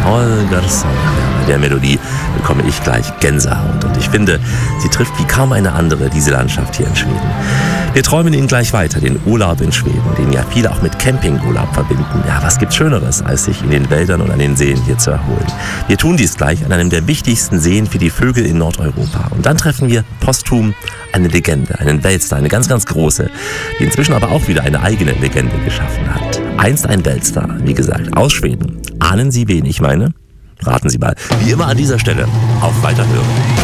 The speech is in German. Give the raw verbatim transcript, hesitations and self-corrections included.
Holger Song. Bei der Melodie bekomme ich gleich Gänsehaut. Und ich finde, sie trifft wie kaum eine andere diese Landschaft hier in Schweden. Wir träumen Ihnen gleich weiter den Urlaub in Schweden, den ja viele auch mit Campingurlaub verbinden. Ja, was gibt's Schöneres, als sich in den Wäldern und an den Seen hier zu erholen? Wir tun dies gleich an einem der wichtigsten Seen für die Vögel in Nordeuropa. Und dann treffen wir posthum eine Legende, einen Weltstar, eine ganz, ganz große, die inzwischen aber auch wieder eine eigene Legende geschaffen hat. Einst ein Weltstar, wie gesagt, aus Schweden. Ahnen Sie, wen ich meine? Raten Sie mal. Wie immer an dieser Stelle auf Weiterhören.